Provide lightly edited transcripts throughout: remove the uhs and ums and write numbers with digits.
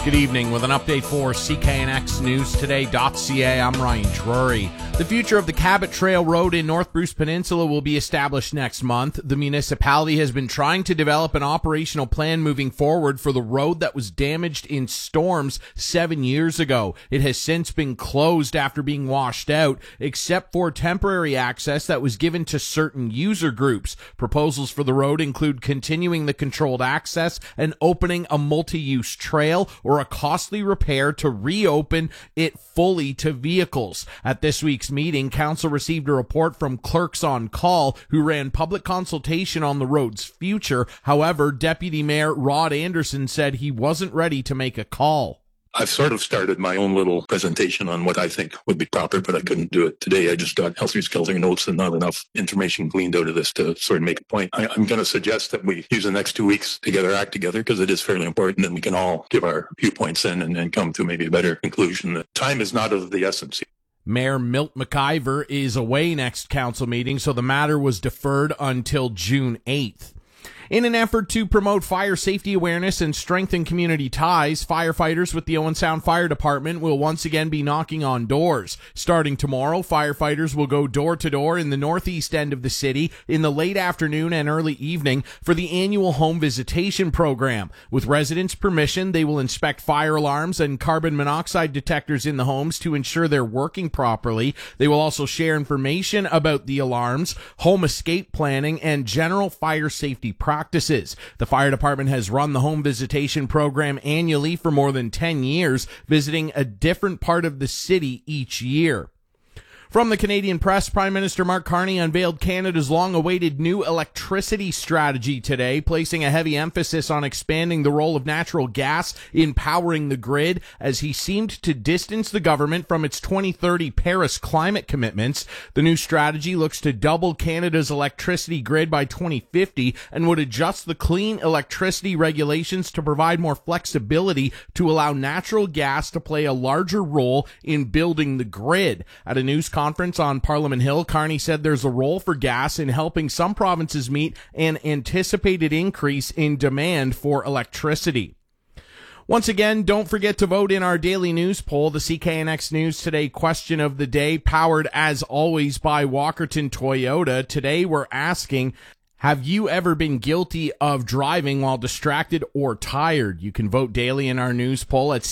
Good evening. With an update for CKNX News Today.ca, I'm Ryan Drury. The future of the Cabot Trail Road in North Bruce Peninsula will be established next month. The municipality has been trying to develop an operational plan moving forward for the road that was damaged in storms 7 years ago. It has since been closed after being washed out, except for temporary access that was given to certain user groups. Proposals for the road include continuing the controlled access and opening a multi-use trail, or a costly repair to reopen it fully to vehicles. At this week's meeting, council received a report from Clerks on Call, who ran public consultation on the road's future. However, Deputy Mayor Rod Anderson said he wasn't ready to make a call. I've sort of started my own little presentation on what I think would be proper, but I couldn't do it today. I just got helter-skelter notes and not enough information gleaned out of this to sort of make a point. I'm going to suggest that we use the next 2 weeks to get our act together, because it is fairly important, and we can all give our viewpoints in and come to maybe a better conclusion. Time is not of the essence. Mayor Milt McIver is away next council meeting, so the matter was deferred until June 8th. In an effort to promote fire safety awareness and strengthen community ties, firefighters with the Owen Sound Fire Department will once again be knocking on doors. Starting tomorrow, firefighters will go door to door in the northeast end of the city in the late afternoon and early evening for the annual home visitation program. With residents' permission, they will inspect fire alarms and carbon monoxide detectors in the homes to ensure they're working properly. They will also share information about the alarms, home escape planning, and general fire safety practices. The fire department has run the home visitation program annually for more than 10 years, visiting a different part of the city each year. From the Canadian Press, Prime Minister Mark Carney unveiled Canada's long-awaited new electricity strategy today, placing a heavy emphasis on expanding the role of natural gas in powering the grid, as he seemed to distance the government from its 2030 Paris climate commitments. The new strategy looks to double Canada's electricity grid by 2050 and would adjust the clean electricity regulations to provide more flexibility to allow natural gas to play a larger role in building the grid. At a news conference on Parliament Hill, Carney said there's a role for gas in helping some provinces meet an anticipated increase in demand for electricity. Once again, don't forget to vote in our daily news poll, the CKNX News Today question of the day, powered as always by Walkerton Toyota. Today we're asking, have you ever been guilty of driving while distracted or tired? You can vote daily in our news poll at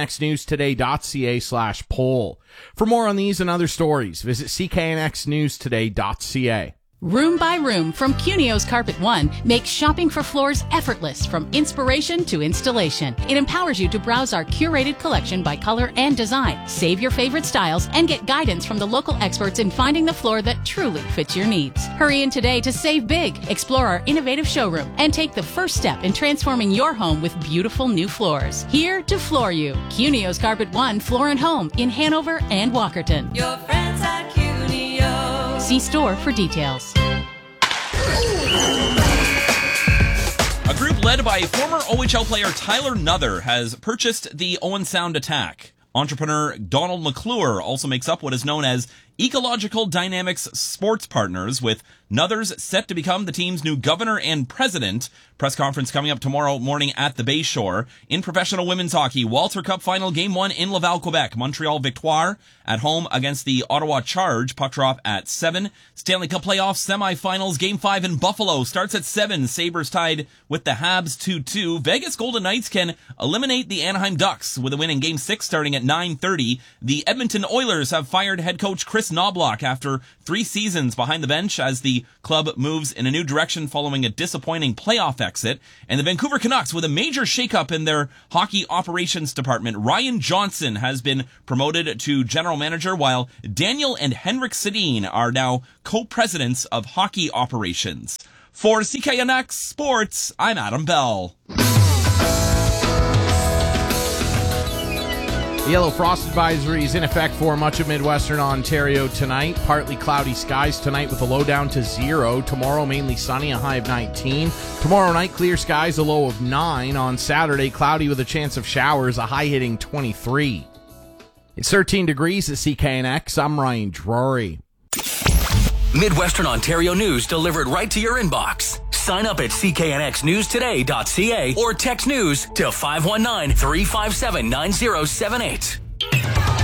cknxnewstoday.ca/poll. For more on these and other stories, visit cknxnewstoday.ca. Room by Room from Cunio's Carpet One makes shopping for floors effortless, from inspiration to installation. It empowers you to browse our curated collection by color and design, save your favorite styles, and get guidance from the local experts in finding the floor that truly fits your needs. Hurry in today to save big, explore our innovative showroom, and take the first step in transforming your home with beautiful new floors. Here to floor you. Cunio's Carpet One Floor and Home in Hanover and Walkerton. Your friends at Cunio. See store for details. A group led by former OHL player Tyler Nuther has purchased the Owen Sound Attack. Entrepreneur Donald McClure also makes up what is known as Ecological Dynamics Sports Partners, with Nuthers set to become the team's new governor and president. Press conference coming up tomorrow morning at the Bayshore. In professional women's hockey, Walter Cup final game 1 in Laval, Quebec. Montreal Victoire at home against the Ottawa Charge. Puck drop at 7. Stanley Cup playoffs semifinals game 5 in Buffalo starts at 7. Sabres tied with the Habs 2-2. Vegas Golden Knights can eliminate the Anaheim Ducks with a win in game 6 starting at 9:30. The Edmonton Oilers have fired head coach Chris Knobloch after 3 seasons behind the bench as the club moves in a new direction following a disappointing playoff exit. And the Vancouver Canucks with a major shakeup in their hockey operations department. Ryan Johnson has been promoted to general manager, while Daniel and Henrik Sedin are now co-presidents of hockey operations. For CKNX Sports, I'm Adam Bell. The yellow frost advisory is in effect for much of Midwestern Ontario tonight. Partly cloudy skies tonight with a low down to 0. Tomorrow, mainly sunny, a high of 19. Tomorrow night, clear skies, a low of 9. On Saturday, cloudy with a chance of showers, a high hitting 23. It's 13 degrees at CKNX. I'm Ryan Drury. Midwestern Ontario news delivered right to your inbox. Sign up at cknxnewstoday.ca or text news to 519-357-9078.